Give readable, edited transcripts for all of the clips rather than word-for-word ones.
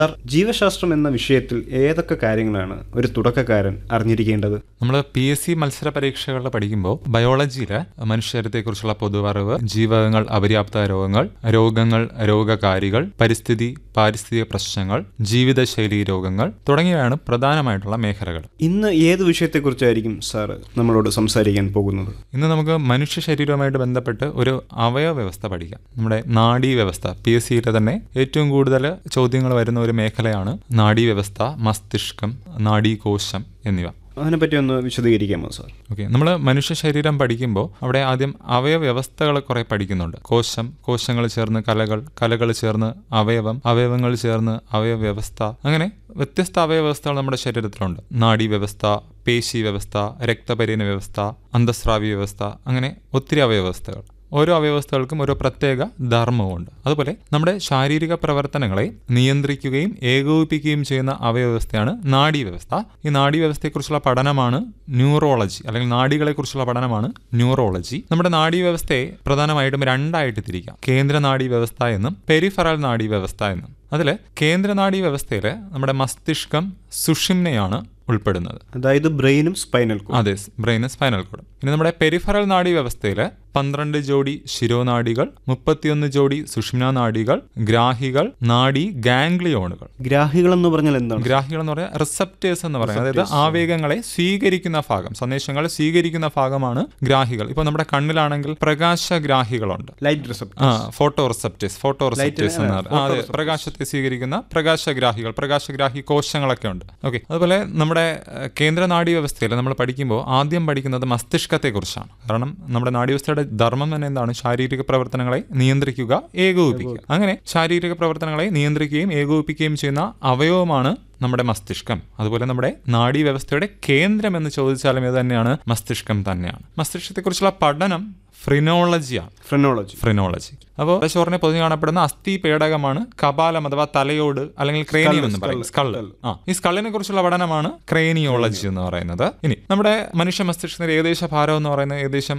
Sir, ജീവശാസ്ത്രം എന്ന വിഷയത്തിൽ ഏതൊക്കെ കാര്യങ്ങളാണ് ഒരു തുടക്കക്കാരൻ അറിഞ്ഞിരിക്കേണ്ടത്? നമ്മൾ PSC മത്സര പരീക്ഷകളിൽ പഠിക്കുമ്പോൾ ബയോളജിയിലെ മനുഷ്യരത്തെക്കുറിച്ചുള്ള പൊതുവറിവ്, ജീവകങ്ങൾ, അപര്യാപ്ത രോഗങ്ങൾ, രോഗകാരികൾ, പരിസ്ഥിതി, പാരിസ്ഥിതിക പ്രശ്നങ്ങൾ, ജീവിതശൈലി രോഗങ്ങൾ തുടങ്ങിയവയാണ് പ്രധാനമായിട്ടുള്ള മേഖലകൾ. ഇന്ന് ഏത് വിഷയത്തെക്കുറിച്ചായിരിക്കും സാർ നമ്മളോട് സംസാരിക്കാൻ പോകുന്നത്? ഇന്ന് നമുക്ക് മനുഷ്യ ശരീരവുമായിട്ട് ബന്ധപ്പെട്ട് ഒരു അവയവ വ്യവസ്ഥ പഠിക്കാം. നമ്മുടെ നാഡീ വ്യവസ്ഥ, PSCയിലെ തന്നെ ഏറ്റവും കൂടുതൽ ചോദ്യങ്ങൾ വരുന്ന ഒരു മേഖലയാണ് നാഡീവ്യവസ്ഥ, മസ്തിഷ്കം, നാഡീകോശം എന്നിവ. അതിനെപ്പറ്റി ഒന്ന് വിശദീകരിക്കാമോ സാർ? ഓക്കെ, നമ്മൾ മനുഷ്യ ശരീരം പഠിക്കുമ്പോൾ അവിടെ ആദ്യം അവയവ്യവസ്ഥകൾ കുറെ പഠിക്കുന്നുണ്ട്. കോശങ്ങൾ ചേർന്ന് കലകൾ ചേർന്ന് അവയവങ്ങൾ ചേർന്ന് അവയവ്യവസ്ഥ, അങ്ങനെ വ്യത്യസ്ത അവയവ്യവസ്ഥകൾ നമ്മുടെ ശരീരത്തിലുണ്ട്. നാഡീവ്യവസ്ഥ, പേശി വ്യവസ്ഥ, രക്തപര്യന വ്യവസ്ഥ, അന്തസ്രാവി വ്യവസ്ഥ, അങ്ങനെ ഒത്തിരി അവയവ്യവസ്ഥകൾ. ഓരോ അവയവസ്ഥകൾക്കും ഓരോ പ്രത്യേക ധർമ്മമുണ്ട്. അതുപോലെ നമ്മുടെ ശാരീരിക പ്രവർത്തനങ്ങളെ നിയന്ത്രിക്കുകയും ഏകോപിപ്പിക്കുകയും ചെയ്യുന്ന അവയവസ്ഥയാണ് നാഡീവ്യവസ്ഥ. ഈ നാഡീവ്യവസ്ഥയെക്കുറിച്ചുള്ള പഠനമാണ് ന്യൂറോളജി, അല്ലെങ്കിൽ നാഡികളെക്കുറിച്ചുള്ള പഠനമാണ് ന്യൂറോളജി. നമ്മുടെ നാഡീവ്യവസ്ഥയെ പ്രധാനമായിട്ടും രണ്ടായിട്ട് തിരിക്കാം. കേന്ദ്ര നാഡീവ്യവസ്ഥ എന്നും പെരിഫറൽ നാഡീവ്യവസ്ഥ എന്നും. അതിൽ കേന്ദ്ര നാഡീവ്യവസ്ഥയിൽ നമ്മുടെ മസ്തിഷ്കം, സുഷിമ്നയാണ് ഉൾപ്പെടുന്നത്. അതായത് ബ്രെയിനും സ്പൈനൽ കോഡും. അതെ, ബ്രെയിനും സ്പൈനൽ കോഡും. ഇനി നമ്മുടെ പെരിഫറൽ നാഡീവ്യവസ്ഥയിൽ 12 ജോഡി ശിരോനാഡികൾ, 31 ജോഡി സുഷുമ്നാ നാഡികൾ, ഗ്രാഹികൾ, നാഡി ഗാംഗ്ലിയോണുകൾ. ഗ്രാഹികൾ എന്ന് പറഞ്ഞാൽ എന്താണ്? ഗ്രാഹികൾ എന്ന് പറഞ്ഞാൽ റിസപ്റ്റേഴ്സ് എന്ന് പറയുന്നത്, അതായത് ആവേഗങ്ങളെ സ്വീകരിക്കുന്ന ഭാഗം, സന്ദേശങ്ങളെ സ്വീകരിക്കുന്ന ഭാഗമാണ് ഗ്രാഹികൾ. ഇപ്പൊ നമ്മുടെ കണ്ണിലാണെങ്കിൽ പ്രകാശഗ്രാഹികളുണ്ട്, ലൈറ്റ് റിസപ്റ്റേഴ്സ്, ഫോട്ടോ റിസപ്റ്റേഴ്സ് എന്ന് പറയുന്നത് പ്രകാശത്തെ സ്വീകരിക്കുന്ന പ്രകാശഗ്രാഹി കോശങ്ങളൊക്കെ ഉണ്ട്. ഓക്കെ, അതുപോലെ നമ്മുടെ കേന്ദ്ര നാഡീവ്യവസ്ഥയിൽ നമ്മൾ പഠിക്കുമ്പോൾ ആദ്യം പഠിക്കുന്നത് മസ്തിഷ്കത്തെ കുറിച്ചാണ്. കാരണം നമ്മുടെ നാഡീവ്യവസ്ഥയുടെ ധർമ്മം തന്നെ എന്താണ്? ശാരീരിക പ്രവർത്തനങ്ങളെ നിയന്ത്രിക്കുക, ഏകോപിപ്പിക്കുക. അങ്ങനെ ശാരീരിക പ്രവർത്തനങ്ങളെ നിയന്ത്രിക്കുകയും ഏകോപിപ്പിക്കുകയും ചെയ്യുന്ന അവയവമാണ് നമ്മുടെ മസ്തിഷ്കം. അതുപോലെ നമ്മുടെ നാഡീവ്യവസ്ഥയുടെ കേന്ദ്രം എന്ന് ചോദിച്ചാലും ഇത് തന്നെയാണ്, മസ്തിഷ്കം തന്നെയാണ്. മസ്തിഷ്കത്തെക്കുറിച്ചുള്ള പഠനം ഫ്രിനോളജിയാണ്. ഫ്രിനോളജി. അപ്പോൾ തലച്ചോറിനെ പൊതിഞ്ഞു കാണപ്പെടുന്ന അസ്ഥി പേടകമാണ് കപാലം അഥവാ തലയോട്, അല്ലെങ്കിൽ ക്രേനിയം എന്ന് പറയും, സ്കള്ള്. ഈ സ്കള്ളിനെ കുറിച്ചുള്ള പഠനമാണ് ക്രേനിയോളജി എന്ന് പറയുന്നത്. ഇനി നമ്മുടെ മനുഷ്യ മസ്തിഷ്കത്തിന്റെ ഏകദേശ ഭാരം എന്ന് പറയുന്നത് ഏകദേശം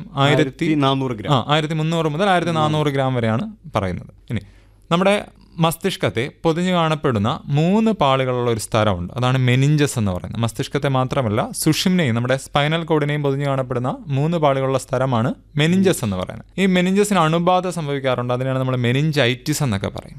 1300 മുതൽ 1400 ഗ്രാം വരെയാണ് പറയുന്നത്. ഇനി നമ്മുടെ മസ്തിഷ്കത്തെ പൊതിഞ്ഞു കാണപ്പെടുന്ന 3 പാളികളുള്ള ഒരു സ്ഥലമുണ്ട്, അതാണ് മെനിഞ്ചസ് എന്ന് പറയുന്നത്. മസ്തിഷ്കത്തെ മാത്രമല്ല സുഷിമ്നയും നമ്മുടെ സ്പൈനൽ കോഡിനെയും പൊതിഞ്ഞു കാണപ്പെടുന്ന 3 പാളികളുള്ള സ്ഥലമാണ് മെനിഞ്ചസ് എന്ന് പറയുന്നത്. ഈ മെനിഞ്ചസിന് അണുബാധ സംഭവിക്കാറുണ്ട്, അതിനാണ് നമ്മൾ മെനിഞ്ചൈറ്റിസ് എന്നൊക്കെ പറയും.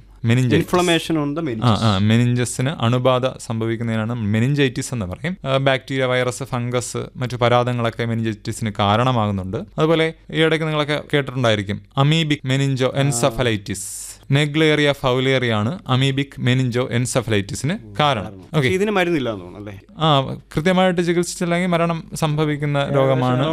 മെനിഞ്ചസിന് അണുബാധ സംഭവിക്കുന്നതിനാണ് മെനിഞ്ചൈറ്റിസ് എന്ന് പറയും. ബാക്ടീരിയ, വൈറസ്, ഫംഗസ്, മറ്റു പരാതങ്ങളൊക്കെ മെനിഞ്ചൈറ്റിസിന് കാരണമാകുന്നുണ്ട്. അതുപോലെ ഈ ഇടയ്ക്ക് നിങ്ങളൊക്കെ കേട്ടിട്ടുണ്ടായിരിക്കും amoebic meningo encephalitis. Naegleria ഫൗലേറിയാണ് amoebic meningo എൻസഫലൈറ്റിസിന് കാരണം. ഇതിന് മരുന്നില്ല തോന്നുന്നല്ലേ? കൃത്യമായിട്ട് ചികിത്സിച്ചില്ലെങ്കിൽ മരണം സംഭവിക്കുന്ന രോഗമാണ്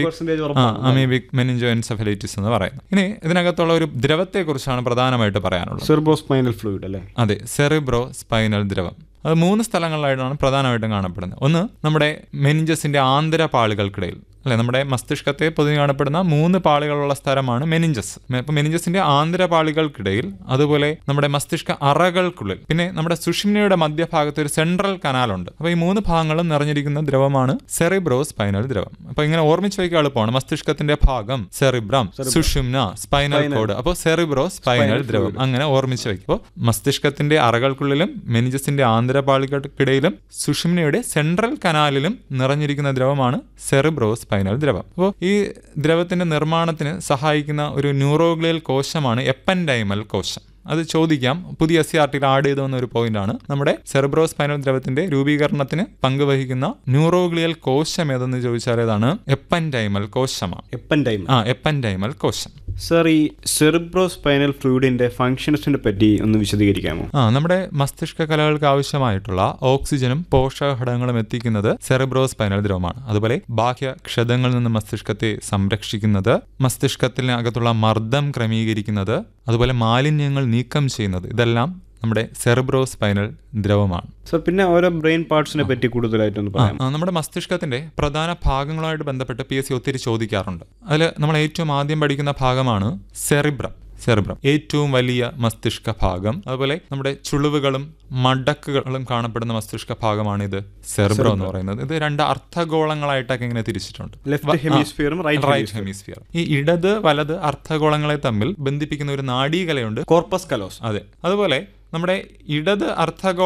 അമീബിക് മെനിഞ്ചോ എൻസഫലൈറ്റിസ് എന്ന് പറയുന്നത്. ഇനി ഇതിനകത്തുള്ള ഒരു ദ്രവത്തെ കുറിച്ചാണ് പ്രധാനമായിട്ട് പറയാനുള്ളത്. സെറിബ്രോസ്പൈനൽ ഫ്ലൂയിഡ് അല്ലേ? അതെ, സെറിബ്രോ സ്പൈനൽ ദ്രവം. അത് 3 സ്ഥലങ്ങളിലായിട്ടാണ് പ്രധാനമായിട്ടും കാണപ്പെടുന്നത്. ഒന്ന് നമ്മുടെ മെനിഞ്ചസിന്റെ ആന്തരപാളികൾക്കിടയിൽ, അല്ലെ, നമ്മുടെ മസ്തിഷ്കത്തെ പൊതിഞ്ഞു കാണപ്പെടുന്ന 3 പാളികളുള്ള സ്ഥലമാണ് മെനിഞ്ചസ്. അപ്പൊ മെനിഞ്ചസിന്റെ ആന്തരപാളികൾക്കിടയിൽ, അതുപോലെ നമ്മുടെ മസ്തിഷ്ക അറകൾക്കുള്ളിൽ, പിന്നെ നമ്മുടെ സുഷിമ്നയുടെ മധ്യഭാഗത്ത് ഒരു സെൻട്രൽ കനാലുണ്ട്. അപ്പൊ ഈ 3 ഭാഗങ്ങളും നിറഞ്ഞിരിക്കുന്ന ദ്രവമാണ് സെറിബ്രോ സ്പൈനൽ ദ്രവം. അപ്പൊ ഇങ്ങനെ ഓർമ്മിച്ച് വയ്ക്കാൻ എളുപ്പമാണ്. മസ്തിഷ്കത്തിന്റെ ഭാഗം സെറിബ്രം, സുഷിമ്ന, സ്പൈനൽ കോഡ്, അപ്പോൾ സെറിബ്രോ സ്പൈനൽ ദ്രവം, അങ്ങനെ ഓർമ്മിച്ച് വയ്ക്കും. മസ്തിഷ്കത്തിന്റെ അറകൾക്കുള്ളിലും മെനിഞ്ചസിന്റെ ആന്തരപാളികൾക്കിടയിലും സുഷിമ്നയുടെ സെൻട്രൽ കനാലിലും നിറഞ്ഞിരിക്കുന്ന ദ്രവമാണ് സെറിബ്രോ സ്പൈനൽ ദ്രവം. അപ്പോൾ ഈ ദ്രവത്തിന്റെ നിർമ്മാണത്തിന് സഹായിക്കുന്ന ഒരു ന്യൂറോഗ്ലിയൽ കോശമാണ് എപ്പൻഡൈമൽ കോശം. അത് ചോദിക്കാം, പുതിയ SCRTയിൽ ആഡ് ചെയ്തു വന്ന ഒരു പോയിന്റാണ്. നമ്മുടെ സെറിബ്രോ സ്പൈനൽ ദ്രവത്തിന്റെ രൂപീകരണത്തിന് പങ്കുവഹിക്കുന്ന ന്യൂറോഗ്ലിയൽ കോശം ഏതെന്ന് ചോദിച്ചാൽ ഏതാണ്? എപ്പൻഡൈമൽ കോശമാണ്. എപ്പൻഡൈമൽ കോശം. സർ, ഈ സെറിബ്രോ സ്പൈനൽ ഫ്ലൂയിഡിന്റെ ഫംഗ്ഷൻസിനെ പറ്റി ഒന്ന് വിശദീകരിക്കാമോ? നമ്മുടെ മസ്തിഷ്ക കലകൾക്ക് ആവശ്യമായിട്ടുള്ള ഓക്സിജനും പോഷക ഘടകങ്ങളും എത്തിക്കുന്നത് സെറിബ്രോ സ്പൈനൽ ദ്രവമാണ്. അതുപോലെ ബാഹ്യ ക്ഷതങ്ങളിൽ നിന്ന് മസ്തിഷ്കത്തെ സംരക്ഷിക്കുന്നത്, മസ്തിഷ്കത്തിനകത്തുള്ള മർദ്ദം ക്രമീകരിക്കുന്നത്, അതുപോലെ മാലിന്യങ്ങൾ നീക്കം ചെയ്യുന്നത്, ഇതെല്ലാം നമ്മുടെ സെറിബ്രോ സ്പൈനൽ ദ്രവമാണ്. സർ, പിന്നെ ഓരോ ബ്രെയിൻ പാർട്സിനെ പറ്റി കൂടുതലായിട്ടൊന്ന് പറയാം. നമ്മുടെ മസ്തിഷ്കത്തിന്റെ പ്രധാന ഭാഗങ്ങളുമായിട്ട് ബന്ധപ്പെട്ട് PSC ഒത്തിരി ചോദിക്കാറുണ്ട്. അതിൽ നമ്മൾ ഏറ്റവും ആദ്യം പഠിക്കുന്ന ഭാഗമാണ് സെറിബ്രം. ഏറ്റവും വലിയ മസ്തിഷ്ക ഭാഗം. അതുപോലെ നമ്മുടെ ചുളിവുകളും മടക്കുകളും കാണപ്പെടുന്ന മസ്തിഷ്ക ഭാഗമാണ് ഇത് സെറിബ്രം എന്ന് പറയുന്നത്. ഇത് 2 അർദ്ധഗോളങ്ങളായിട്ടൊക്കെ ഇങ്ങനെ തിരിച്ചിട്ടുണ്ട്, ലെഫ്റ്റ് ഹെമിസ്ഫിയറും റൈറ്റ് ഹെമിസ്ഫിയർ. ഈ ഇടത് വലത് അർദ്ധഗോളങ്ങളെ തമ്മിൽ ബന്ധിപ്പിക്കുന്ന ഒരു നാഡീകലയുണ്ട്, കോർപ്പസ് കലോസം. അതെ. അതുപോലെ നമ്മുടെ ഇടത് അർദ്ധഗോള